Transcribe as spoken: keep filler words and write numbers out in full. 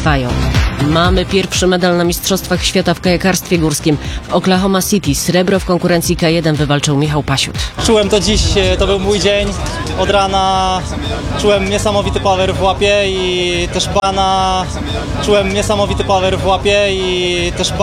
trwają. Mamy pierwszy medal na Mistrzostwach Świata w kajakarstwie górskim. W Oklahoma City srebro w konkurencji K jeden wywalczył Michał Pasiut. Czułem to dziś, to był mój dzień. Od rana czułem niesamowity power w łapie i też bana. Czułem niesamowity power w łapie i też